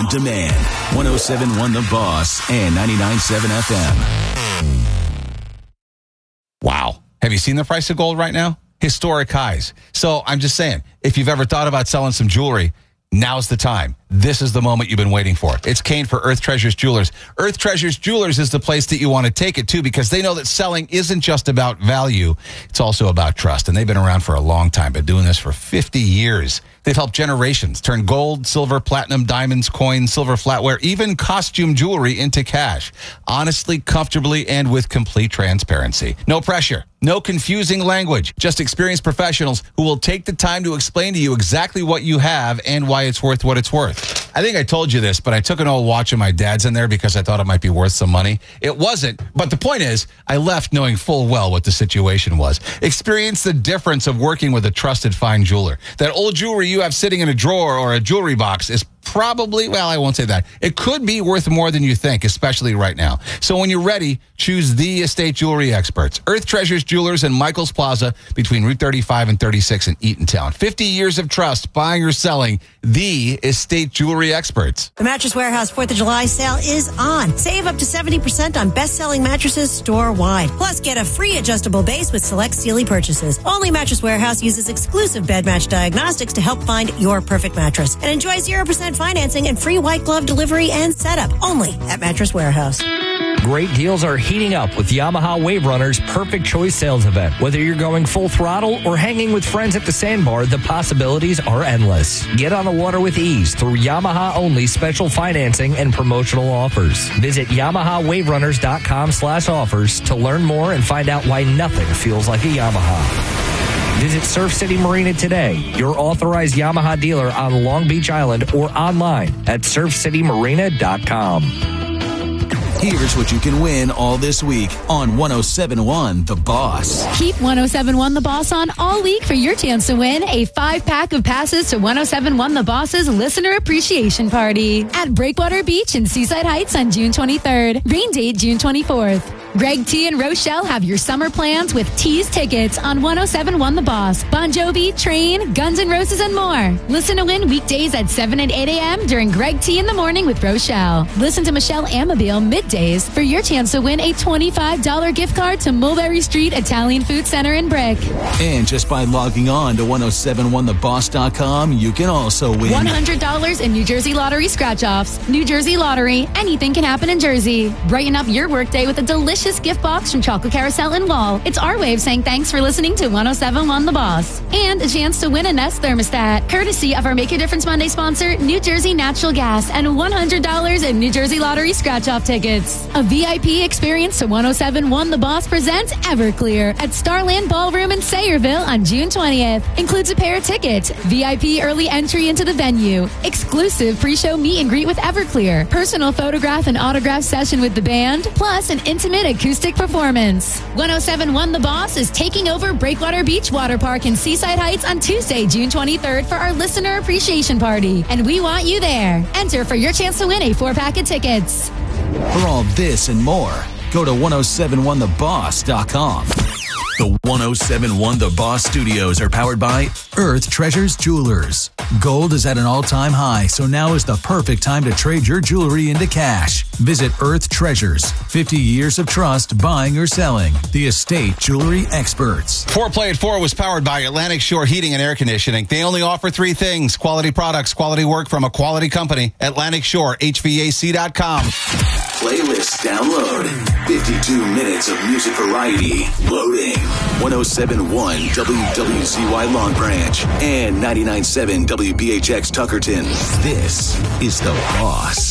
on demand. 107.1 The Boss and 99.7 FM. Wow. Have you seen the price of gold right now? Historic highs. So I'm just saying, if you've ever thought about selling some jewelry, now's the time. This is the moment you've been waiting for. It's Kane for Earth Treasures Jewelers. Earth Treasures Jewelers is the place that you want to take it to because they know that selling isn't just about value. It's also about trust. And they've been around for a long time, been doing this for 50 years. They've helped generations turn gold, silver, platinum, diamonds, coins, silver flatware, even costume jewelry into cash. Honestly, comfortably, and with complete transparency. No pressure. No confusing language. Just experienced professionals who will take the time to explain to you exactly what you have and why it's worth what it's worth. I think I told you this, but I took an old watch of my dad's in there because I thought it might be worth some money. It wasn't, but the point is, I left knowing full well what the situation was. Experience the difference of working with a trusted fine jeweler. That old jewelry you have sitting in a drawer or a jewelry box is probably, well, I won't say that. It could be worth more than you think, especially right now. So when you're ready, choose the estate jewelry experts. Earth Treasures Jewelers in Michaels Plaza between Route 35 and 36 in Eatontown. 50 years of trust, buying or selling, the estate jewelry experts. The Mattress Warehouse 4th of July sale is on. Save up to 70% on best-selling mattresses store-wide. Plus, get a free adjustable base with select Sealy purchases. Only Mattress Warehouse uses exclusive bed match diagnostics to help find your perfect mattress. And enjoy 0% financing and free white glove delivery and setup. Only at Mattress Warehouse. Great deals are heating up with Yamaha Wave Runner's Perfect Choice Sales Event. Whether you're going full throttle or hanging with friends at the sandbar, the possibilities are endless. Get on the water with ease through Yamaha-only special financing and promotional offers. Visit YamahaWaveRunners.com/offers to learn more and find out why nothing feels like a Yamaha. Visit Surf City Marina today, your authorized Yamaha dealer on Long Beach Island, or online at surfcitymarina.com. Here's what you can win all this week on 107.1 The Boss. Keep 107.1 The Boss on all week for your chance to win a 5-pack of passes to 107.1 The Boss's Listener Appreciation Party at Breakwater Beach in Seaside Heights on June 23rd. Rain date June 24th. Greg T and Rochelle have your summer plans with T's tickets on 107.1 The Boss, Bon Jovi, Train, Guns N' Roses, and more. Listen to win weekdays at 7 and 8 a.m. during Greg T in the Morning with Rochelle. Listen to Michelle Amabile middays for your chance to win a $25 gift card to Mulberry Street Italian Food Center in Brick. And just by logging on to 1071theboss.com, you can also win $100 in New Jersey Lottery scratch-offs. New Jersey Lottery, anything can happen in Jersey. Brighten up your workday with a delicious gift box from Chocolate Carousel and Wall. It's our way of saying thanks for listening to 107.1 The Boss. And a chance to win a Nest thermostat, courtesy of our Make a Difference Monday sponsor, New Jersey Natural Gas, and $100 in New Jersey Lottery scratch-off tickets. A VIP experience to 107.1 The Boss presents Everclear at Starland Ballroom in Sayreville on June 20th. Includes a pair of tickets, VIP early entry into the venue, exclusive pre-show meet and greet with Everclear, personal photograph and autograph session with the band, plus an intimate acoustic performance. 107.1 The Boss is taking over Breakwater Beach Water Park in Seaside Heights on Tuesday, June 23rd for our Listener Appreciation Party, and we want you there. Enter for your chance to win a 4-pack of tickets. For all this and more, go to 1071theboss.com. The 107.1 The Boss studios are powered by Earth Treasures Jewelers. Gold is at an all-time high, so now is the perfect time to trade your jewelry into cash. Visit Earth Treasures. 50 years of trust, buying or selling. The estate jewelry experts. Foreplay at 4 was powered by Atlantic Shore Heating and Air Conditioning. They only offer 3 things: quality products, quality work from a quality company. AtlanticShoreHVAC.com. Playlist download. 52 minutes of music variety. Loading. 107.1 WWCY Long Branch and 99.7 WBHX Tuckerton. This is The Boss.